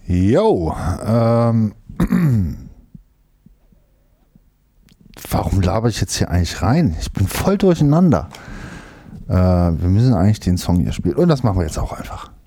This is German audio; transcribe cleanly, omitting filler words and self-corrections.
Jo, warum laber ich jetzt hier eigentlich rein? Ich bin voll durcheinander. Wir müssen eigentlich den Song hier spielen. Und das machen wir jetzt auch einfach.